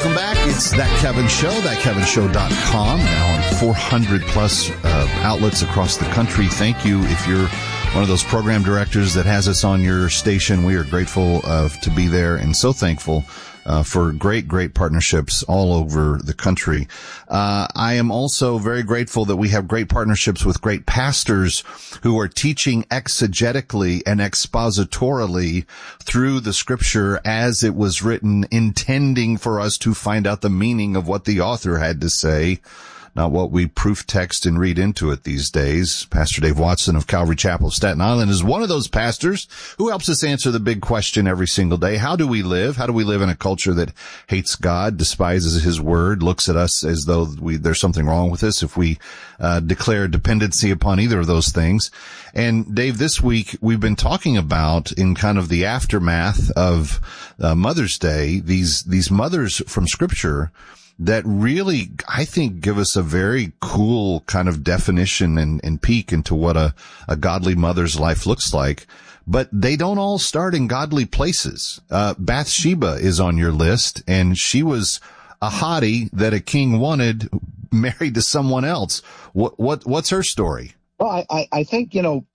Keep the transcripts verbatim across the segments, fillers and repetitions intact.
Welcome back. It's That Kevin Show, that kevin show dot com, now on four hundred plus uh, outlets across the country. Thank you if you're one of those program directors that has us on your station. We are grateful uh, to be there and so thankful uh, for great, great partnerships all over the country. Uh, I am also very grateful that we have great partnerships with great pastors who are teaching exegetically and expositorily through the scripture as it was written, intending for us to find out the meaning of what the author had to say, not what we proof text and read into it these days. Pastor Dave Watson of Calvary Chapel of Staten Island is one of those pastors who helps us answer the big question every single day. How do we live? How do we live in a culture that hates God, despises his word, looks at us as though we, there's something wrong with us if we uh, declare dependency upon either of those things? And Dave, this week we've been talking about, in kind of the aftermath of uh, Mother's Day, these these mothers from Scripture that really, I think, give us a very cool kind of definition and, and peek into what a, a godly mother's life looks like. But they don't all start in godly places. Uh, Bathsheba is on your list, and she was a hottie that a king wanted, married to someone else. What, what, what's her story? Well, I, I, I think, you know,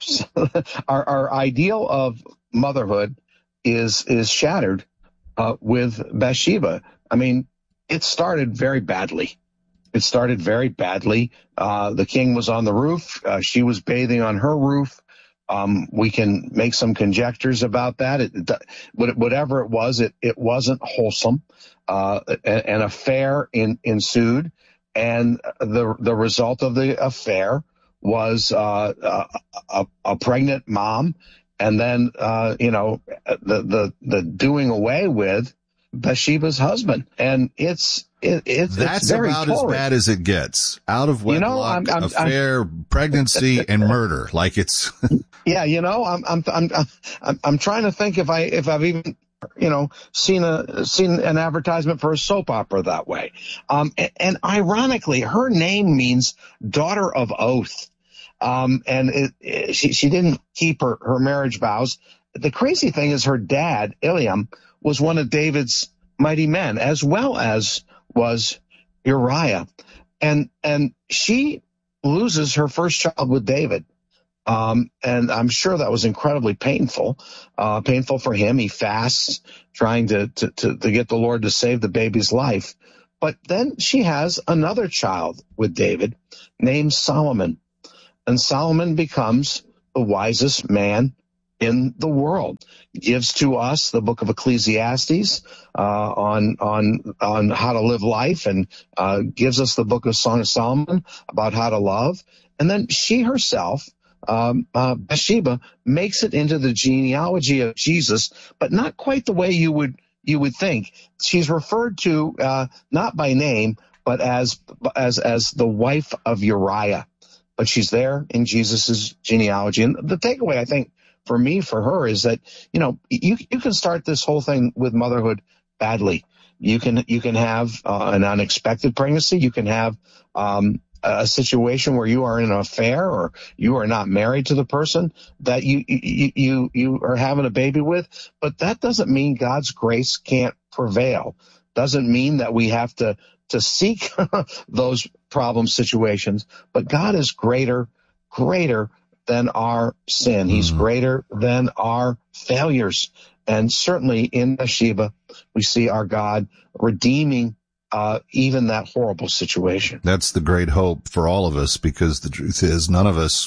our, our ideal of motherhood is, is shattered, uh, with Bathsheba. I mean, it started very badly. It started very badly. Uh, the king was on the roof. Uh, she was bathing on her roof. Um, we can make some conjectures about that. It, it, whatever it was, it, it wasn't wholesome. Uh, an affair in, ensued, and the the result of the affair was uh, a, a, a pregnant mom, and then uh, you know the the the doing away with Bathsheba's husband. And it's it, it's that's it's very about torrid. as bad as it gets. Out of wedlock, you know, I'm, I'm, affair, I'm, pregnancy, and murder. Like it's yeah, you know, I'm I'm I'm I'm I'm trying to think if I if I've even you know seen a seen an advertisement for a soap opera that way. Um, and, and ironically, her name means daughter of oath. Um, and it, it, she she didn't keep her her marriage vows. The crazy thing is, her dad, Eliam, was one of David's mighty men, as well as was Uriah. And and she loses her first child with David. Um, and I'm sure that was incredibly painful, uh, painful for him. He fasts, trying to, to, to, to get the Lord to save the baby's life. But then she has another child with David named Solomon. And Solomon becomes the wisest man in the world, gives to us the book of Ecclesiastes uh, on on on how to live life, and uh, gives us the book of Song of Solomon about how to love. And then she herself, um, uh, Bathsheba, makes it into the genealogy of Jesus, but not quite the way you would you would think. She's referred to uh, not by name, but as as as the wife of Uriah. But she's there in Jesus's genealogy. And the takeaway, I think, for me, for her, is that, you know, you you can start this whole thing with motherhood badly. You can you can have uh, an unexpected pregnancy. You can have um, a situation where you are in an affair, or you are not married to the person that you you you, you are having a baby with. But that doesn't mean God's grace can't prevail. Doesn't mean that we have to to seek those problem situations. But God is greater, greater than our sin. He's mm-hmm. greater than our failures. And certainly in Bathsheba, we see our God redeeming uh, even that horrible situation. That's the great hope for all of us, because the truth is none of us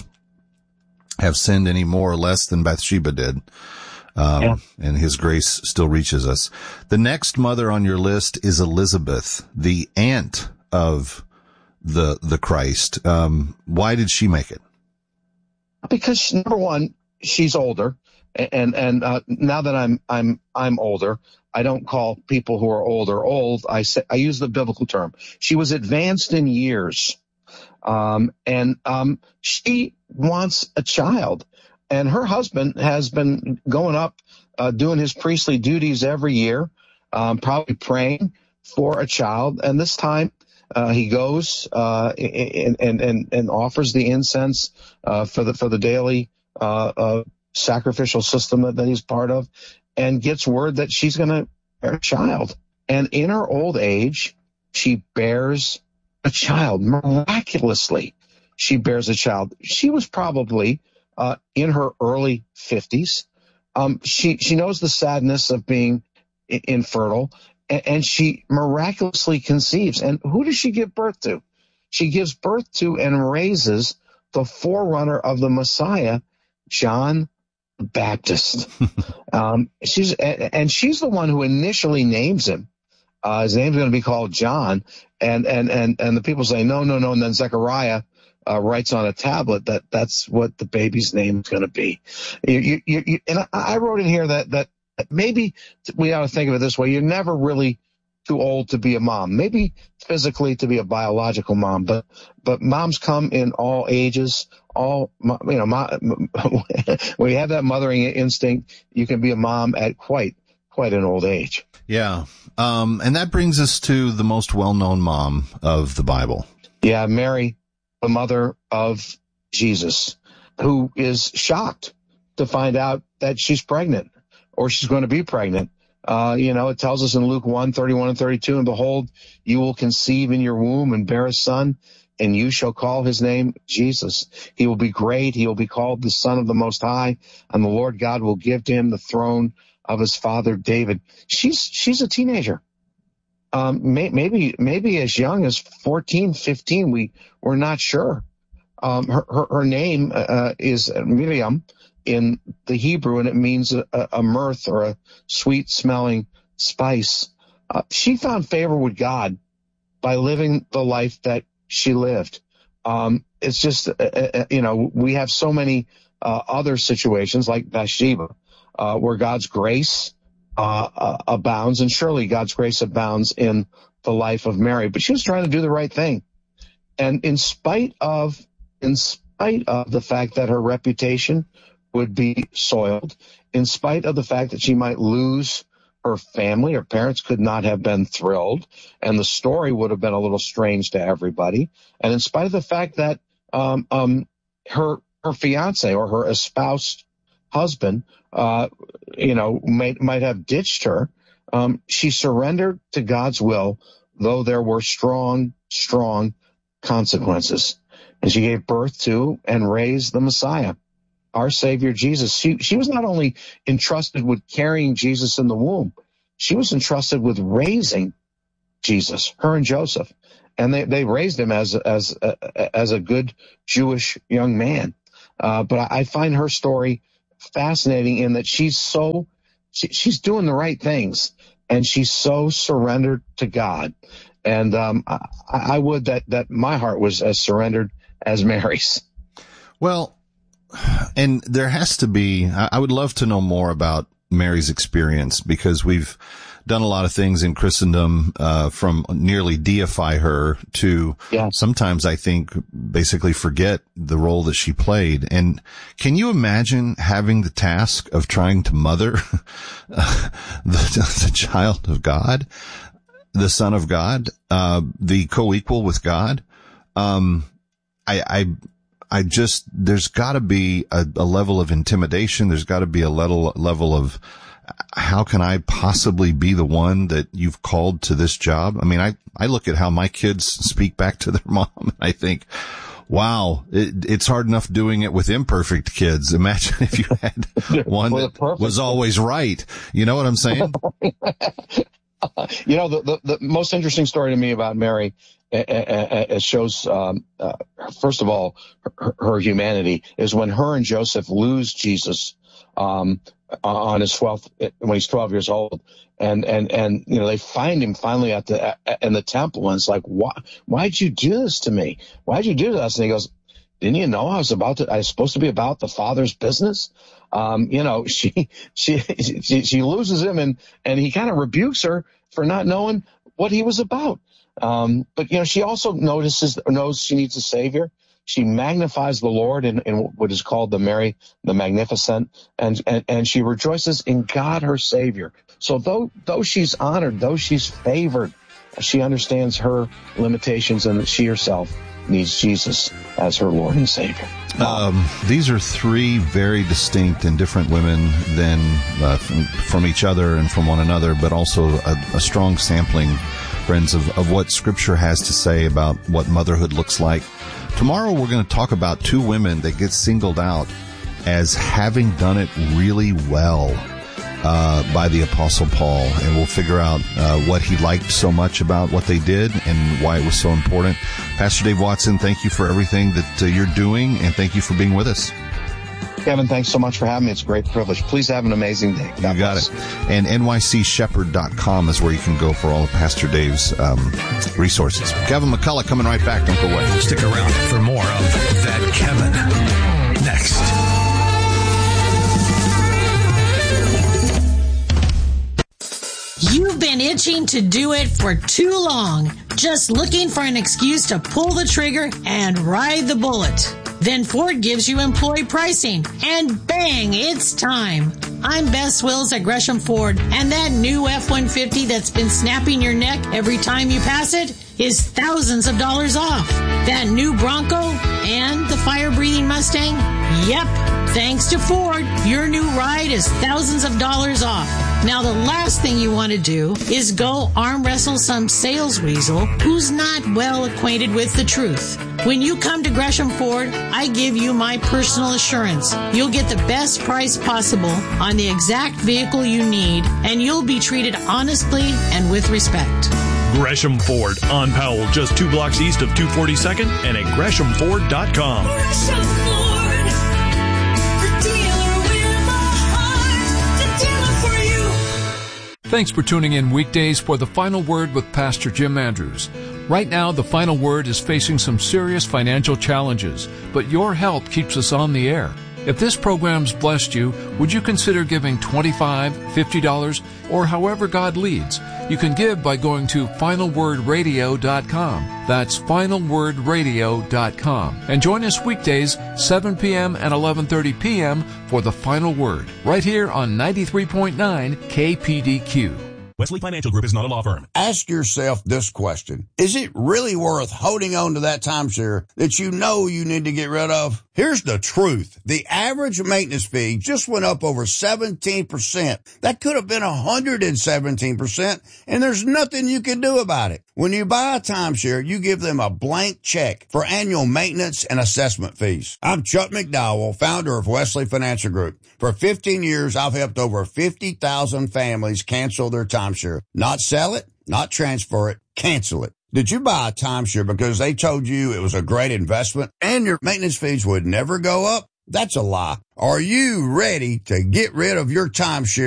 have sinned any more or less than Bathsheba did. Um, yeah. And his grace still reaches us. The next mother on your list is Elizabeth, the aunt of the, the Christ. Um, why did she make it? Because number one, she's older, and and uh, now that I'm I'm I'm older, I don't call people who are older old. I say I use the biblical term. She was advanced in years, um, and um, she wants a child, and her husband has been going up, uh, doing his priestly duties every year, um, probably praying for a child, and this time. Uh, he goes uh, and, and and and offers the incense uh, for the for the daily uh, uh, sacrificial system that, that he's part of, and gets word that she's going to bear a child. And in her old age, she bears a child. Miraculously, she bears a child. She was probably uh, in her early fifties. Um, she, she knows the sadness of being I- infertile, and, and she miraculously conceives. And who does she give birth to? She gives birth to and raises the forerunner of the Messiah, John the Baptist. um, she's and she's the one who initially names him. Uh, his name's going to be called John, and and and and the people say no, no, no, and then Zechariah uh, writes on a tablet that that's what the baby's name is going to be. You, you, you, you, and I, I wrote in here that that maybe we ought to think of it this way: you're never really too old to be a mom. Maybe physically to be a biological mom, but but moms come in all ages. All you know, when you have that mothering instinct, you can be a mom at quite quite an old age. Yeah, um, and that brings us to the most well-known mom of the Bible. Yeah, Mary, the mother of Jesus, who is shocked to find out that she's pregnant or she's going to be pregnant. Uh, you know, it tells us in Luke one, thirty-one and thirty-two, and behold, you will conceive in your womb and bear a son, and you shall call his name Jesus. He will be great. He will be called the Son of the Most High, and the Lord God will give to him the throne of his father David. She's she's a teenager. Um, may, maybe maybe as young as fourteen, fifteen. We we're not sure. Um, her, her her name uh, is Miriam in the Hebrew, and it means a, a mirth or a sweet smelling spice. Uh, she found favor with God by living the life that she lived. Um, it's just uh, uh, you know we have so many uh, other situations like Bathsheba. Uh, where God's grace uh, uh, abounds, and surely God's grace abounds in the life of Mary. But she was trying to do the right thing, and in spite of, in spite of the fact that her reputation would be soiled, in spite of the fact that she might lose her family, her parents could not have been thrilled, and the story would have been a little strange to everybody, and in spite of the fact that um, um, her her fiance or her espoused husband, uh, you know, might, might have ditched her. Um, she surrendered to God's will, though there were strong, strong consequences. And she gave birth to and raised the Messiah, our Savior Jesus. She, she was not only entrusted with carrying Jesus in the womb, she was entrusted with raising Jesus, her and Joseph. And they, they raised him as, as, as a good Jewish young man. Uh, but I find her story fascinating in that she's so she, she's doing the right things, and she's so surrendered to God. And um, I, I would that that my heart was as surrendered as Mary's. Well, and there has to be. I would love to know more about Mary's experience, because we've done a lot of things in Christendom, uh, from nearly deify her to yeah. sometimes I think basically forget the role that she played. And can you imagine having the task of trying to mother uh, the, the child of God, the Son of God, uh, the co-equal with God? Um, I, I, I just, there's gotta be a, a level of intimidation. There's gotta be a level, level of, how can I possibly be the one that you've called to this job? I mean, I, I look at how my kids speak back to their mom, and I think, wow, it, it's hard enough doing it with imperfect kids. Imagine if you had one that was always right. You know what I'm saying? You know, the, the, the most interesting story to me about Mary, it shows, um, uh, first of all, her, her humanity, is when her and Joseph lose Jesus, um, on his twelfth, when he's twelve years old, and and and you know they find him finally at the in the temple, and it's like, why why'd you do this to me? Why'd you do this? And he goes, didn't you know I was about to? I was supposed to be about the Father's business. Um, you know, she she she, she loses him, and and he kind of rebukes her for not knowing what he was about. Um, but you know, she also notices knows she needs a savior. She magnifies the Lord in, in what is called the Mary, the Magnificent, and, and, and she rejoices in God, her Savior. So though, though she's honored, though she's favored, she understands her limitations and that she herself needs Jesus as her Lord and Savior. Um, these are three very distinct and different women than uh, from, from each other and from one another, but also a, a strong sampling, friends, of, of what Scripture has to say about what motherhood looks like. Tomorrow we're going to talk about two women that get singled out as having done it really well uh, by the Apostle Paul, and we'll figure out uh, what he liked so much about what they did and why it was so important. Pastor Dave Watson, thank you for everything that uh, you're doing, and thank you for being with us. Kevin, thanks so much for having me. It's a great privilege. Please have an amazing day. God you got bless. it. And N Y C shepherd dot com is where you can go for all of Pastor Dave's um, resources. Kevin McCullough coming right back. Don't go away. Stick around for more of That Kevin next. You've been itching to do it for too long, just looking for an excuse to pull the trigger and ride the bullet. Then Ford gives you employee pricing, and bang, it's time. I'm Beth Swills at Gresham Ford, and that new F one fifty that's been snapping your neck every time you pass it is thousands of dollars off. That new Bronco and the fire-breathing Mustang? Yep. Thanks to Ford, your new ride is thousands of dollars off. Now, the last thing you want to do is go arm wrestle some sales weasel who's not well acquainted with the truth. When you come to Gresham Ford, I give you my personal assurance. You'll get the best price possible on the exact vehicle you need, and you'll be treated honestly and with respect. Gresham Ford on Powell, just two blocks east of two forty-second, and at gresham ford dot com. Gresham Ford, the dealer with the heart, the dealer for you. Thanks for tuning in weekdays for The Final Word with Pastor Jim Andrews. Right now, The Final Word is facing some serious financial challenges, but your help keeps us on the air. If this program's blessed you, would you consider giving twenty-five dollars, fifty dollars, or however God leads? You can give by going to final word radio dot com. That's final word radio dot com. And join us weekdays, seven p.m. and eleven thirty p.m. for The Final Word, right here on ninety-three point nine K P D Q. Wesley Financial Group is not a law firm. Ask yourself this question. Is it really worth holding on to that timeshare that you know you need to get rid of? Here's the truth. The average maintenance fee just went up over seventeen percent. That could have been one hundred seventeen percent, and there's nothing you can do about it. When you buy a timeshare, you give them a blank check for annual maintenance and assessment fees. I'm Chuck McDowell, founder of Wesley Financial Group. For fifteen years, I've helped over fifty thousand families cancel their timeshare. Not sell it, not transfer it, cancel it. Did you buy a timeshare because they told you it was a great investment and your maintenance fees would never go up? That's a lie. Are you ready to get rid of your timeshare